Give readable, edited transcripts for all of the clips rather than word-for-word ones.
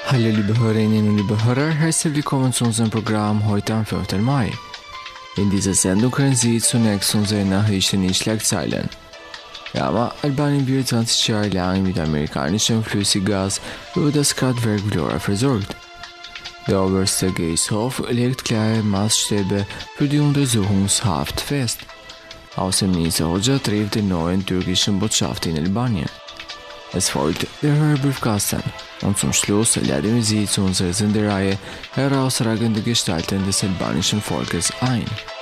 Hallo liebe Hörerinnen und liebe Hörer, herzlich willkommen zu unserem Programm heute am 5. Mai. In dieser Sendung können Sie zunächst unsere Nachrichten in Schlagzeilen. Ja, Albanien wird 20 Jahre lang mit amerikanischem Flüssiggas über das Kraftwerk Vlora versorgt. Der oberste Gerichtshof legt klare Maßstäbe für die Untersuchungshaft fest. Außenminister Hoxha trifft den neuen türkischen Botschafter in Albanien. Es folgt der Hörbriefkasten und zum Schluss laden wir Sie zu unserer Sendereihe Herausragende Gestalten des albanischen Volkes ein.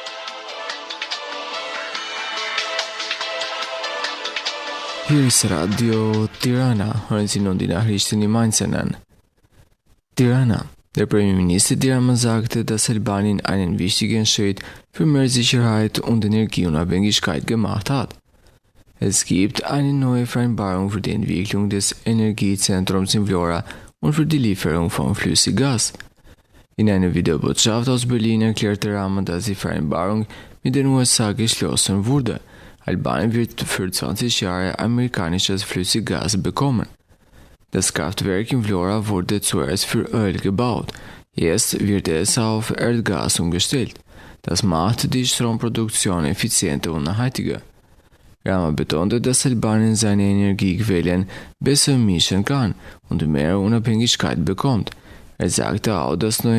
Hier ist Radio Tirana, hören Sie nun die Nachrichten im Einzelnen. Tirana. Der Premierminister Tirana sagte, dass Albanien einen wichtigen Schritt für mehr Sicherheit und Energieunabhängigkeit gemacht hat. Es gibt eine neue Vereinbarung für die Entwicklung des Energiezentrums in Vlora und für die Lieferung von Flüssiggas. In einer Videobotschaft aus Berlin erklärte Rahman, dass die Vereinbarung mit den USA geschlossen wurde. Albanien wird für 20 Jahre amerikanisches Flüssiggas bekommen. Das Kraftwerk in Vlora wurde zuerst für Öl gebaut. Jetzt wird es auf Erdgas umgestellt. Das macht die Stromproduktion effizienter und nachhaltiger. Rahman betonte, dass Albanien seine Energiequellen besser mischen kann und mehr Unabhängigkeit bekommt. Er sagte auch, dass neue